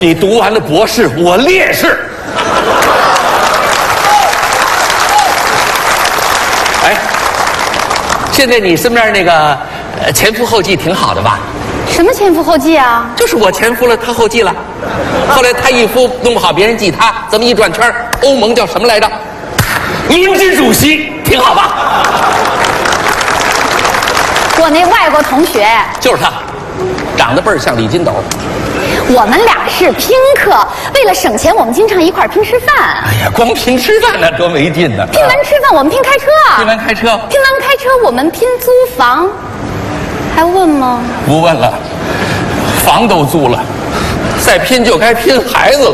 你读完了博士，我烈士。哎，现在你身边那个前赴后继挺好的吧？ 什么前赴后继啊？ 就是我前赴了，他后继了。后来他一夫弄不好，别人记他，这么一转圈，欧盟叫什么来着？轮值主席，挺好吧？ 我那外国同学就是他，长得倍儿像李金斗。 我们俩是拼客，为了省钱，我们经常一块儿拼吃饭。 哎呀，光拼吃饭那多没劲呢！ 拼完吃饭，我们拼开车。 拼完开车， 拼完开车，我们拼租房。还问吗？ 不问了，房都租了，再拼就该拼孩子了。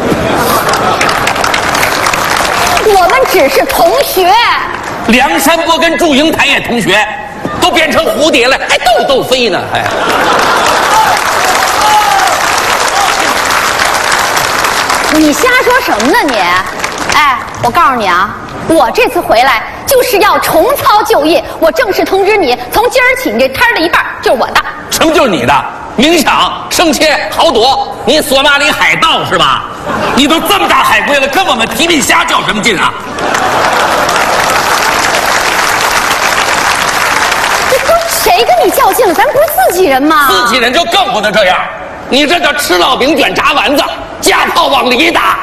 我们只是同学。 梁山伯跟祝英台也同学，都变成蝴蝶了，还斗飞呢，还。 你瞎说什么呢你？哎，我告诉你啊，我这次回来就是要重操旧业。我正式通知你，从今儿起你这摊儿的一半就是我的。 什么就是你的？明抢、生切、豪夺，你索马里海盗是吧？你都这么大海归了，跟我们皮皮虾较什么劲啊？ 谁跟你较劲了？咱不是自己人吗？ 自己人就更不能这样，你这叫吃烙饼卷炸丸子，架炮往里打。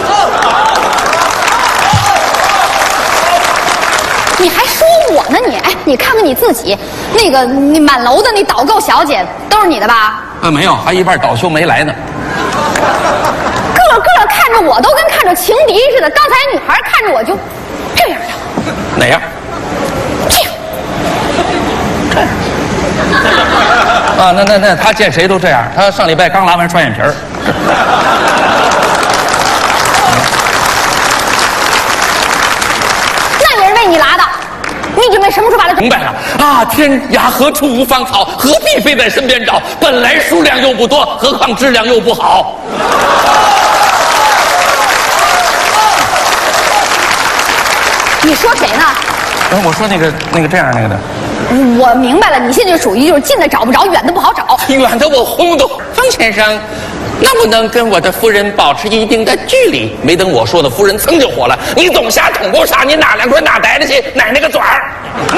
你还说我呢你？哎，你看看你自己，那满楼的那导购小姐都是你的吧？ 没有，还一半倒休没来呢。 个个看着我都跟看着情敌似的。刚才女孩看着我就这样的。 哪样？ 这样。 啊，那他见谁都这样。他上礼拜刚拉完双眼皮儿。 那也是为你拉的。你准备什么时候把它？ 明白了啊！天涯何处无芳草，何必非在身边找？本来数量又不多，何况质量又不好。 你说谁呢？ 我说那个这样那个的。 我明白了，你现在属于就是近的找不着，远的不好找。 远的我轰动。方先生，能不能跟我的夫人保持一定的距离？没等我说呢，夫人噌就火了：“你总瞎捅不傻，你哪两腿哪待着去？奶那个爪儿！”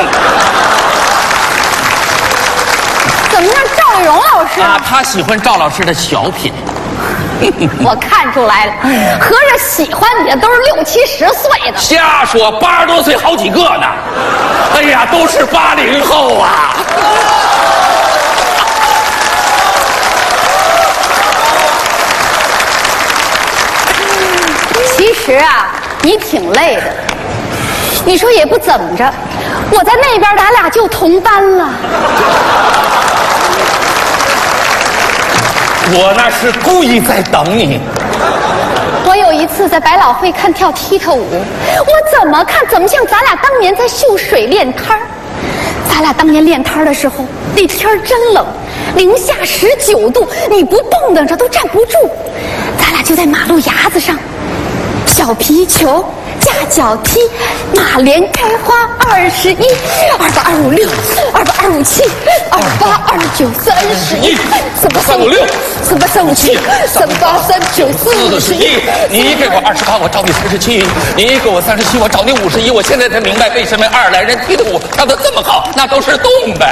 怎么让赵丽蓉老师啊，他喜欢赵老师的小品。 我看出来了，合着喜欢你的都是60、70岁的。 瞎说，80多岁好几个呢。哎呀，都是80后啊。 其实啊，你挺累的。你说也不怎么着，我在那边咱俩就同班了。 我那是故意在等你。 我有一次在百老汇看跳踢踏舞，我怎么看怎么像咱俩当年在秀水练摊儿。咱俩当年练摊儿的时候，那天儿真冷，零下19度，你不蹦跶着都站不住。咱俩就在马路牙子上，小皮球、架脚踢、马莲开花21、28、26、28、27、28、29、31、38、36、38、39、41。 你给我28，我找你37；你给我37，我找你51。我现在才明白为什么爱尔兰人踢的舞跳得这么好，那都是动的。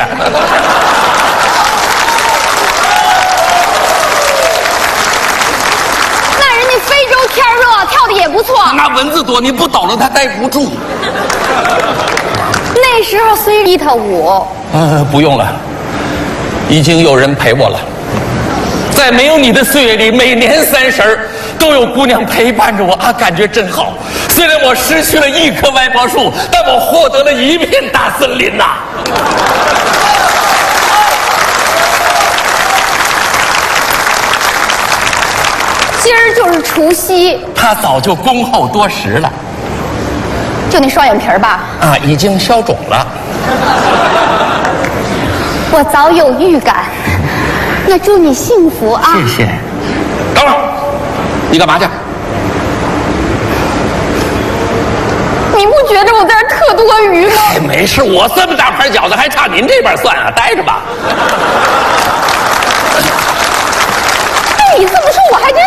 那人家非洲天热，跳的也不错。 那蚊子多，你不抖了它待不住。 那时候虽踢踏舞， 不用了，已经有人陪我了。在没有你的岁月里，每年30都有姑娘陪伴着我啊，感觉真好。虽然我失去了1棵歪脖树，但我获得了一片大森林呐。 今儿就是除夕， 他早就恭候多时了。 就那双眼皮儿吧？ 啊，已经消肿了。 我早有预感。那祝你幸福啊！ 谢谢。等会儿，你干嘛去？ 你不觉得我在这儿特多余吗？ 哎，没事，我这么大盘饺子还差您这边算啊，待着吧。 你这么说，我还真